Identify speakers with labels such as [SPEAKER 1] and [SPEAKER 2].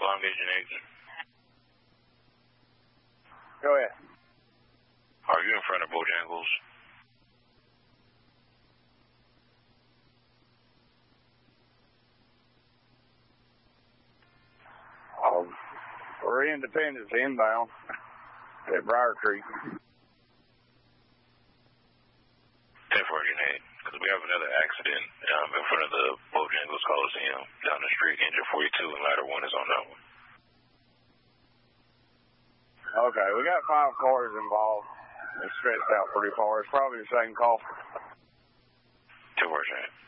[SPEAKER 1] Long Beach and Agent.
[SPEAKER 2] Go ahead.
[SPEAKER 1] Are you in front of Bojangles?
[SPEAKER 2] We're Independence inbound at Briar Creek.
[SPEAKER 1] 10-4, because we have another accident in front of the Bojangles Coliseum down the street. Engine 42 and ladder 1 is on that one.
[SPEAKER 2] Okay, we got 5 cars involved. It's stretched out pretty far. It's probably the same call.
[SPEAKER 1] 10-4,